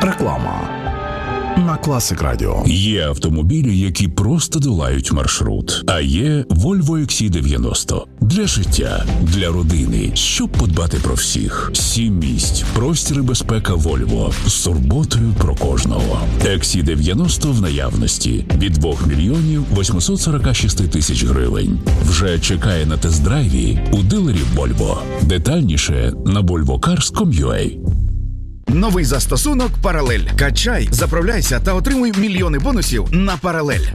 Реклама на Classic Radio. Є автомобілі, які просто долають маршрут. А є Volvo XC90. Для життя, для родини, щоб подбати про всіх. 7 місць, простір і безпека Volvo. З турботою про кожного. XC90 в наявності. Від 2 мільйонів 846 тисяч гривень. Вже чекає на тест-драйві у дилерів Volvo. Детальніше на volvocars.com.ua. Новий застосунок «Паралель». Качай, заправляйся та отримуй мільйони бонусів на «Паралель».